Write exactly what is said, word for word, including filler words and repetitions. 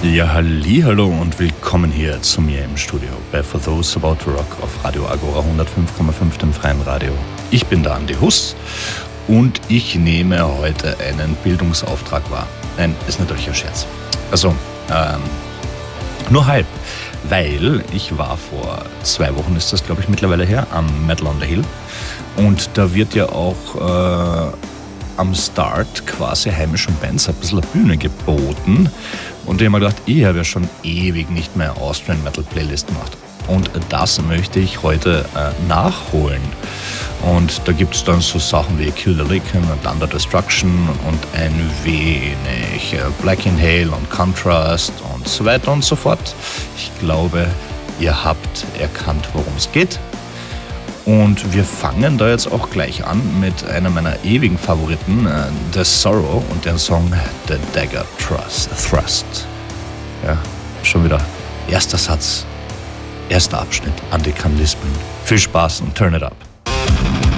Ja, hallihallo und willkommen hier zu mir im Studio bei For Those About to Rock auf Radio Agora hundertfünf Komma fünf, dem freien Radio. Ich bin der Andi Huss und ich nehme heute einen Bildungsauftrag wahr. Nein, ist natürlich ein Scherz. Also, ähm, nur halb, weil ich war vor zwei Wochen, ist das glaube ich mittlerweile her, am Metal on the Hill und da wird ja auch äh, am Start quasi heimischen Bands ein bisschen eine Bühne geboten. Und ich habe mir gedacht, ich habe ja schon ewig nicht mehr Austrian Metal Playlist gemacht. Und das möchte ich heute äh, nachholen. Und da gibt es dann so Sachen wie Kill the Lichen und Under Destruction und ein wenig äh, Black Inhale und Contrast und so weiter und so fort. Ich glaube, ihr habt erkannt, worum es geht. Und wir fangen da jetzt auch gleich an mit einer meiner ewigen Favoriten, äh, The Sorrow und den Song The Dagger Thrust. Thrust. Ja, schon wieder erster Satz, erster Abschnitt, Andi kann lispeln. Viel Spaß und turn it up.